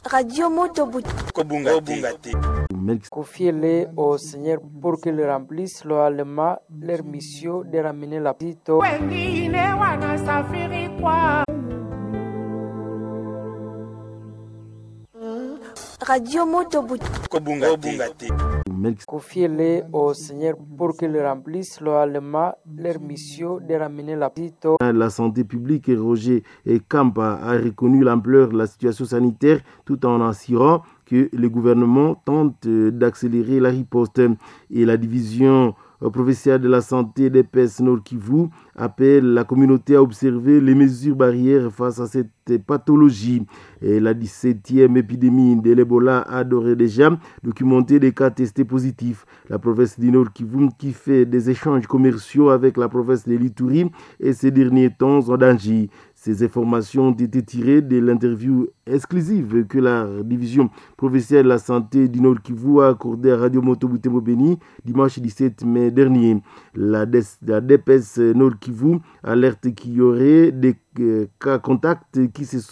Radio Moto Kobungate. Confiez-les au Seigneur pour qu'il remplisse loyalement leur mission de ramener la petite. Radio Moto Kobungate. Confiez-les au Seigneur pour qu'il remplisse loyalement leur mission de ramener la petite. La santé publique, Roger Kampa a reconnu l'ampleur de la situation sanitaire tout en assurant que le gouvernement tente d'accélérer la riposte. Et la division provinciale de la santé d'EPS Nord Kivu appelle la communauté à observer les mesures barrières face à cette pathologie. Et la 17e épidémie de l'Ebola a d'ores et déjà documenté des cas testés positifs. La province du Nord Kivu qui fait des échanges commerciaux avec la province de l'Ituri et ces derniers temps en danger. Ces informations ont été tirées de l'interview exclusive que la division provinciale de la santé du Nord Kivu a accordée à Radio Moto Butembo Beni dimanche 17 mai dernier. La DPS Nord Kivu alerte qu'il y aurait des cas contacts qui se